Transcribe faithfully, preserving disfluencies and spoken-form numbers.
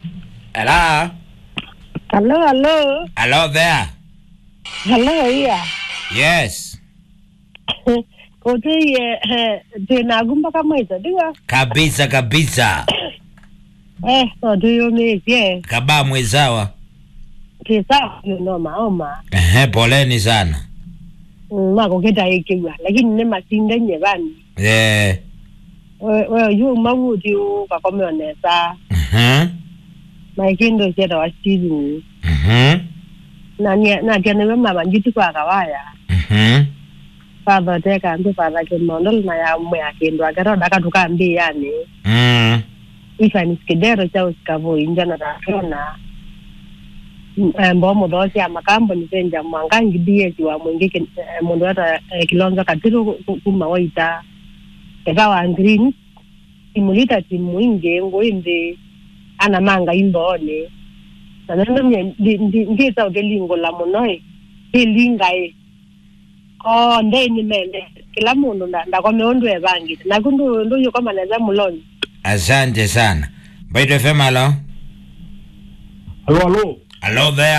Hello? Hello, hello. Hello there. Hello, yeah. Yes. Kote ye, tena gumba kama ito, diwa? Kabisa kabisa. Eh, so do you miss, yeah. Kaba mwezawa. Kisa, you know, maoma. Ehe, poleni sana. Mako kita ikiwa, lakini nema sinde nyebani. Eh. Well, you mawu diu kakome onesa. Mhm. Maikindo siya wa stili. Mhm. Na niya, na tiya nime mama njiti kwa kawaya. Mhm. Father teka andu father kimondol na ya mwea kindwa. Kero daka tukambi yani. Mhm. Ifa niskidero cha usikavo injana rafona. Mbomo dosi ya makambo nisenja mwangangi biye jiwa mwingike mundu wata kilonza katiru kuma waita. Eka wa green. Imulita timu inge ngoende. Ana manga imbone. Na nendo mye ndita ugelingo la monoi. Hilinga e. Oh, ndeni mende. Kila mundu nda kwa meondu e bangi. Na kundu ndo yuko maneza muloni. Asante sana. Baito F M, hello? Hello, hello. Hello there.